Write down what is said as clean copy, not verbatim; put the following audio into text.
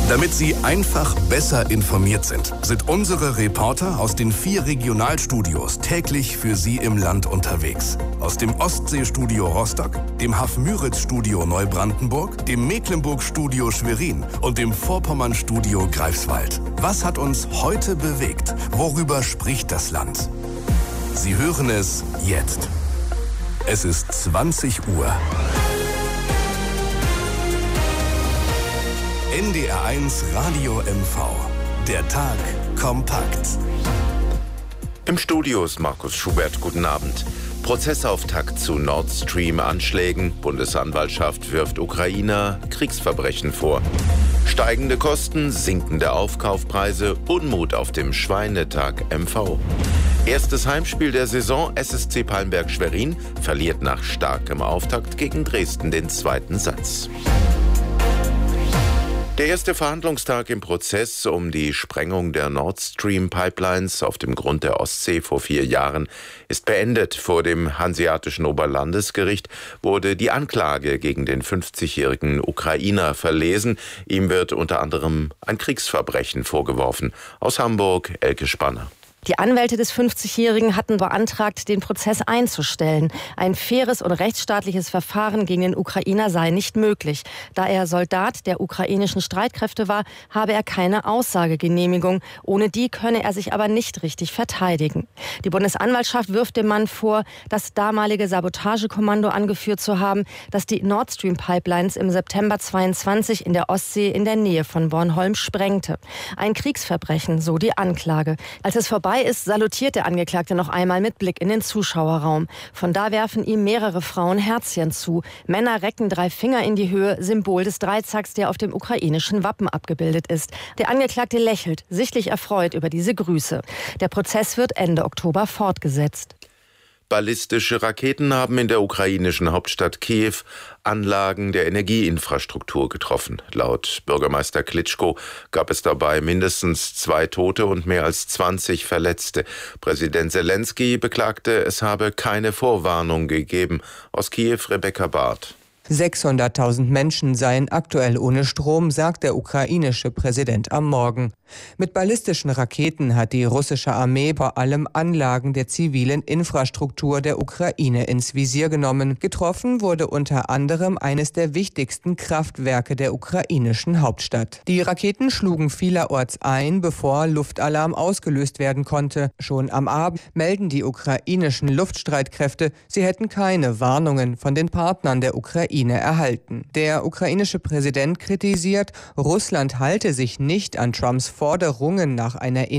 Damit Sie einfach besser informiert sind unsere Reporter aus den 4 Regionalstudios täglich für Sie im Land unterwegs. Aus dem Ostseestudio Rostock, dem Haff-Müritz-Studio Neubrandenburg, dem Mecklenburg-Studio Schwerin und dem Vorpommern-Studio Greifswald. Was hat uns heute bewegt? Worüber spricht das Land? Sie hören es jetzt. Es ist 20 Uhr. NDR1 Radio MV. Der Tag kompakt. Im Studio ist Markus Schubert. Guten Abend. Prozessauftakt zu Nord Stream-Anschlägen. Bundesanwaltschaft wirft Ukrainer Kriegsverbrechen vor. Steigende Kosten, sinkende Aufkaufpreise, Unmut auf dem Schweinetag MV. Erstes Heimspiel der Saison, SSC Palmberg-Schwerin verliert nach starkem Auftakt gegen Dresden den zweiten Satz. Der erste Verhandlungstag im Prozess um die Sprengung der Nord Stream Pipelines auf dem Grund der Ostsee vor 4 Jahren ist beendet. Vor dem Hanseatischen Oberlandesgericht wurde die Anklage gegen den 50-jährigen Ukrainer verlesen. Ihm wird unter anderem ein Kriegsverbrechen vorgeworfen. Aus Hamburg, Elke Spanner. Die Anwälte des 50-Jährigen hatten beantragt, den Prozess einzustellen. Ein faires und rechtsstaatliches Verfahren gegen den Ukrainer sei nicht möglich. Da er Soldat der ukrainischen Streitkräfte war, habe er keine Aussagegenehmigung. Ohne die könne er sich aber nicht richtig verteidigen. Die Bundesanwaltschaft wirft dem Mann vor, das damalige Sabotagekommando angeführt zu haben, das die Nord Stream Pipelines im September 22 in der Ostsee in der Nähe von Bornholm sprengte. Ein Kriegsverbrechen, so die Anklage. Als es vorbei ist, salutiert der Angeklagte noch einmal mit Blick in den Zuschauerraum. Von da werfen ihm mehrere Frauen Herzchen zu. Männer recken 3 Finger in die Höhe, Symbol des Dreizacks, der auf dem ukrainischen Wappen abgebildet ist. Der Angeklagte lächelt, sichtlich erfreut über diese Grüße. Der Prozess wird Ende Oktober fortgesetzt. Ballistische Raketen haben in der ukrainischen Hauptstadt Kiew Anlagen der Energieinfrastruktur getroffen. Laut Bürgermeister Klitschko gab es dabei mindestens 2 Tote und mehr als 20 Verletzte. Präsident Selenskyj beklagte, es habe keine Vorwarnung gegeben. Aus Kiew Rebecca Barth. 600.000 Menschen seien aktuell ohne Strom, sagt der ukrainische Präsident am Morgen. Mit ballistischen Raketen hat die russische Armee vor allem Anlagen der zivilen Infrastruktur der Ukraine ins Visier genommen. Getroffen wurde unter anderem eines der wichtigsten Kraftwerke der ukrainischen Hauptstadt. Die Raketen schlugen vielerorts ein, bevor Luftalarm ausgelöst werden konnte. Schon am Abend melden die ukrainischen Luftstreitkräfte, sie hätten keine Warnungen von den Partnern der Ukraine erhalten. Der ukrainische Präsident kritisiert, Russland halte sich nicht an Trumps Forderungen nach einer